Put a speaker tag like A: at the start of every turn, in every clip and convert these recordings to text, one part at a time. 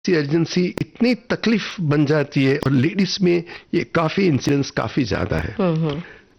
A: Urgency इतनी तकलीफ बन जाती है और लेडीज में ये काफी इंसिडेंस काफी ज्यादा है।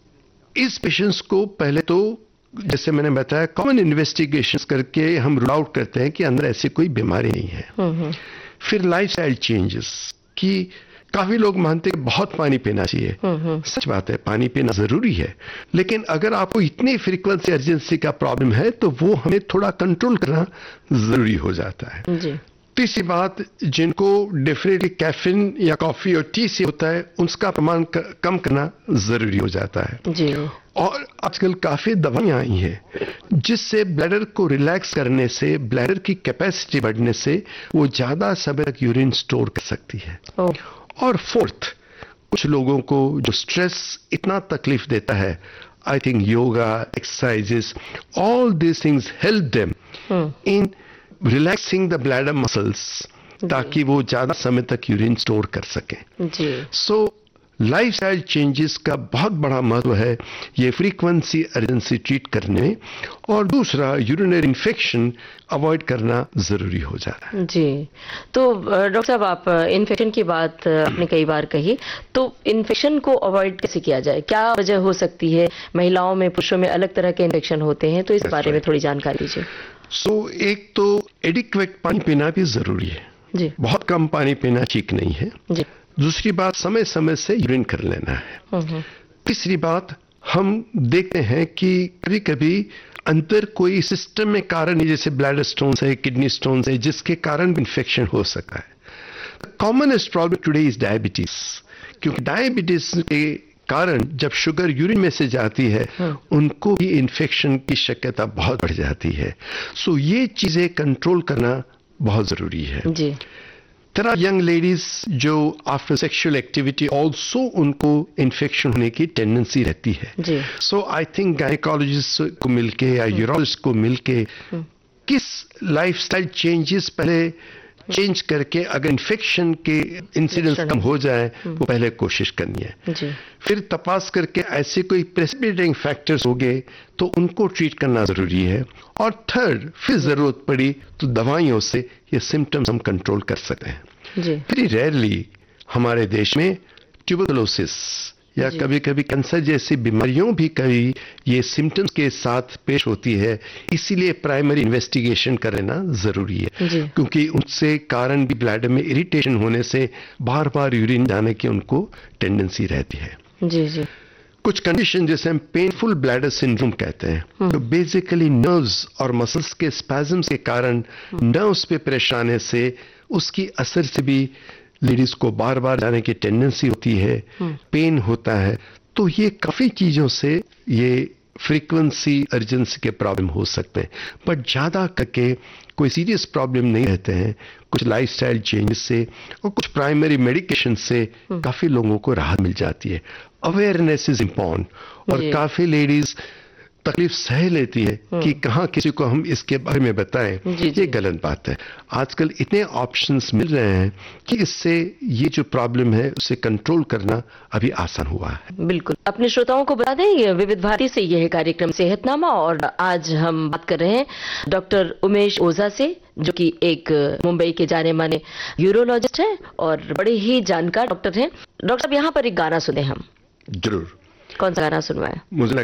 A: इस पेशेंट्स को पहले तो जैसे मैंने बताया कॉमन इन्वेस्टिगेशंस करके हम रूल आउट करते हैं कि अंदर ऐसी कोई बीमारी नहीं है। फिर लाइफस्टाइल चेंजेस कि काफी लोग मानते हैं बहुत पानी पीना चाहिए। सच बात है, पानी पीना जरूरी है, लेकिन अगर आपको इतनी फ्रीक्वेंसी अर्जेंसी का प्रॉब्लम है तो वो हमें थोड़ा कंट्रोल करना जरूरी हो जाता है जी। तीसरी बात, जिनको डेफिनेटली कैफीन या कॉफी और टी से होता है उसका प्रमाण कम करना जरूरी हो जाता है जी। और आजकल काफी दवाइयां आई हैं जिससे ब्लैडर को रिलैक्स करने से, ब्लैडर की कैपेसिटी बढ़ने से वो ज्यादा समय तक यूरिन स्टोर कर सकती है। और फोर्थ, कुछ लोगों को जो स्ट्रेस इतना तकलीफ देता है, I think yoga, exercises, all these things help them in relaxing the bladder muscles ताकि वो ज्यादा समय तक यूरिन स्टोर कर सके जी। सो लाइफस्टाइल चेंजेस का बहुत बड़ा महत्व है ये फ्रीक्वेंसी अर्जेंसी ट्रीट करने में। और दूसरा, यूरिनरी इन्फेक्शन अवॉइड करना जरूरी हो जाता है जी।
B: तो डॉक्टर साहब, आप इन्फेक्शन की बात आपने कई बार कही, तो इन्फेक्शन को अवॉइड कैसे किया जाए? क्या वजह हो सकती है? महिलाओं में, पुरुषों में अलग तरह के इन्फेक्शन होते हैं, तो इस बारे में थोड़ी जानकारी दीजिए।
A: एक तो एडिक्वेट पानी पीना भी जरूरी है जी। बहुत कम पानी पीना ठीक नहीं है जी। दूसरी बात, समय समय से यूरिन कर लेना है। तीसरी बात, हम देखते हैं कि कभी कभी अंदर कोई सिस्टम में कारण है, जैसे ब्लैडर स्टोन है, किडनी स्टोन है, जिसके कारण इन्फेक्शन हो सकता है। Commonest problem today is diabetes, क्योंकि डायबिटीज के कारण जब शुगर यूरिन में से जाती है उनको भी इन्फेक्शन की शक्यता बहुत बढ़ जाती है। सो ये चीजें कंट्रोल करना बहुत जरूरी है जी। तरह यंग लेडीज जो आफ्टर सेक्सुअल एक्टिविटी ऑल्सो उनको इन्फेक्शन होने की टेंडेंसी रहती है। सो आई थिंक गायकोलॉजिस्ट को मिलके या यूरोलॉजिस्ट को मिलके किस लाइफस्टाइल चेंजेस पहले चेंज करके अगर इन्फेक्शन के इंसिडेंस कम हो जाए वो पहले कोशिश करनी है जी। फिर तपास करके ऐसे कोई प्रेसिपिटेटिंग फैक्टर्स हो गए तो उनको ट्रीट करना जरूरी है। और थर्ड, फिर जरूरत पड़ी तो दवाइयों से ये सिम्टम्स हम कंट्रोल कर सकते हैं जी। वेरी रेयरली हमारे देश में ट्यूबरकुलोसिस या कभी कभी कैंसर जैसी बीमारियों भी कभी ये सिम्टम्स के साथ पेश होती है, इसीलिए प्राइमरी इन्वेस्टिगेशन करना जरूरी है क्योंकि उनसे कारण भी ब्लैडर में इरिटेशन होने से बार बार यूरिन जाने की उनको टेंडेंसी रहती है जी जी। कुछ कंडीशन जैसे हम पेनफुल ब्लैडर सिंड्रोम कहते हैं, तो बेसिकली नर्व्स और मसल्स के स्पैज़म्स के कारण नर्व्स पे प्रेशर आने से उसकी असर से भी लेडीज को बार बार जाने की टेंडेंसी होती है, पेन होता है। तो ये काफी चीजों से ये फ्रीक्वेंसी अर्जेंसी के प्रॉब्लम हो सकते हैं, बट ज्यादा करके कोई सीरियस प्रॉब्लम नहीं रहते हैं। कुछ लाइफस्टाइल चेंजेस से और कुछ प्राइमरी मेडिकेशन से काफी लोगों को राहत मिल जाती है। अवेयरनेस इज इम्पोर्टेंट और काफी लेडीज तकलीफ सह लेती है कि कहाँ किसी को हम इसके बारे में बताएं, ये गलत बात है। आजकल इतने ऑप्शंस मिल रहे हैं कि इससे ये जो प्रॉब्लम है उसे कंट्रोल करना अभी आसान हुआ है।
B: बिल्कुल। अपने श्रोताओं को बता दें, विविध भारती से यह कार्यक्रम सेहतनामा और आज हम बात कर रहे हैं डॉक्टर उमेश ओझा से, जो कि एक मुंबई के जाने माने यूरोलॉजिस्ट हैं और बड़े ही जानकार डॉक्टर हैं। डॉक्टर साहब, यहाँ पर एक गाना सुने हम।
A: जरूर।
B: कौन सा गाना सुनवाएं?
A: मुझे